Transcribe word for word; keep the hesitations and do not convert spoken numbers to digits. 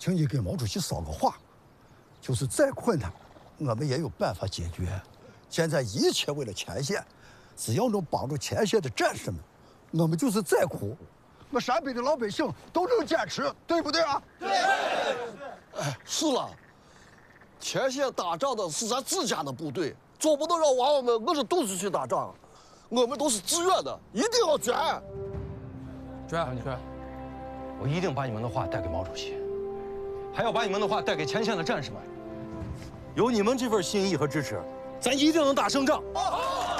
请你给毛主席捎个话，就是再困难，我们也有办法解决。现在一切为了前线，只要能帮助前线的战士们，我们就是再苦，我陕北的老百姓都能坚持，对不对啊？对。 哎，是了，前线打仗的是咱自家的部队，总不能让娃娃们饿着肚子去打仗。我们都是自愿的，一定要捐。 捐，你捐。我一定把你们的话带给毛主席，还要把你们的话带给前线的战士们。有你们这份心意和支持，咱一定能打胜仗。好。